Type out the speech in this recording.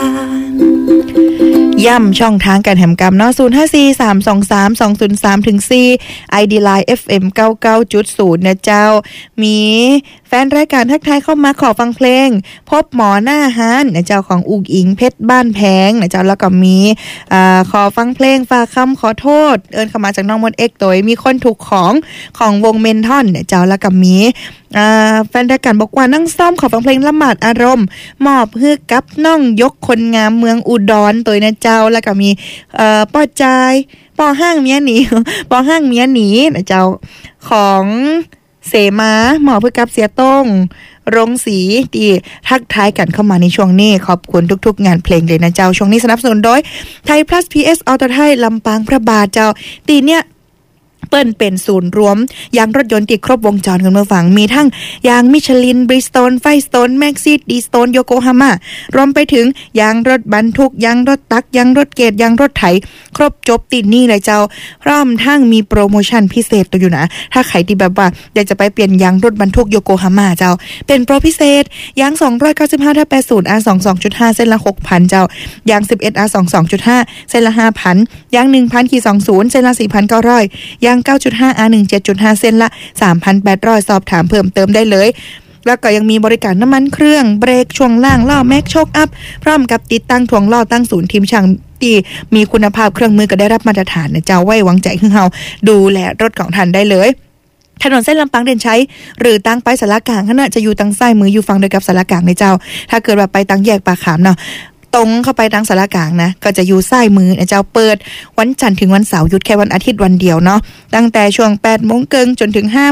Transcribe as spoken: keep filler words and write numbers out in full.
ย่ำช่องทางการแหมกรรมเนาะศูนย์ ห้า สี่ สาม สอง สาม สอง ศูนย์ สาม ถึง สี่ ไอ ดี Line เอฟ เอ็ม เก้าสิบเก้าจุดศูนย์ นะเจ้ามีแฟนรายการทักทายเข้ามาขอฟังเพลงพบหมอหน้าฮานนะเจ้าของอุ๋งอิงเพชรบ้านแพงนะเจ้าแล้วก็มีอ่าขอฟังเพลงฝากคำขอโทษเอิ้นเข้ามาจากน้องมดเอ็กตัวมีคนถูกของของวงเมนทอนนะเจ้าแล้วก็มีอ่าแฟนรายการบอกว่านั่งซ่อมขอฟังเพลงละหมาดอารมณ์มอบเพื่อกับน้องยกคนงามเมืองอุดรตัวนะเจ้าแล้วก็มีเอ่อป้อจายป้อห้างเมียหนีป้อห้างเมียหนีนะเจ้าของเสมาหมอเพื่อกับเสียต้งรงสีที่ทักทายกันเข้ามาในช่วงนี้ขอบคุณทุกๆงานเพลงเลยนะเจ้าช่วงนี้สนับสนุนโดยไทย plus พี เอส ออโตไทยลำปางพระบาทเจ้าตีเนี่ยเปิ้นเป็นศูนย์รวมยางรถยนต์ที่ครบวงจรกันมาฝังมีทั้งยางมิชลินบริสโตนไฟสโตนแม็กซิสดีสโตนโยโกฮามารวมไปถึงยางรถบรรทุกยางรถตักยางรถเกตยางรถไถครบจบติดนี่เลยเจ้าพร้อมทั้งมีโปรโมชั่นพิเศษตัวอยู่นะถ้าใครที่แบบว่าอยากจะไปเปลี่ยนยางรถบรรทุกโยโกฮาม่าเจ้าเป็นโปรพิเศษยางสองร้อยเก้าสิบห้าถ้าแปดสิบ อาร์ ยี่สิบสองจุดห้า เส้นละ หกพัน เจ้ายางสิบเอ็ด อาร์ ยี่สิบสองจุดห้า เส้นละ ห้าพัน ยาง หนึ่งพัน ยี่สิบ เส้นละ สี่พันเก้าร้อย ยาง เก้าจุดห้า อาร์ สิบเจ็ดจุดห้า เส้นละ สามพันแปดร้อย สอบถามเพิ่มเติมได้เลยแล้วก็ยังมีบริการน้ำมันเครื่องเบรกช่วงล่างล้อแม็กโชคอัพพร้อมกับติดตั้งถ่วงล้อตั้งศูนย์ทีมช่างที่มีคุณภาพเครื่องมือก็ได้รับมาตรฐานนะเจ้าไว้วางใจให้เฮาดูแลรถของท่านได้เลยถนนเส้นลำปางเด่นชัยหรือตั้งไปสารกลางขณะจะอยู่ตั้งซ้ายมืออยู่ฝั่งเดียวกับสารกลางในเจ้าถ้าเกิดว่าไปตั้งแยกปากขามเนาะตรงเข้าไปทางสารกลางนะก็จะอยู่ซ้ายมือนะเจ้าเปิดวันจันทร์ถึงวันเสาร์หยุดแค่วันอาทิตย์วันเดียวเนาะตั้งแต่ช่วง แปดโมงครึ่ง จนถึงห้า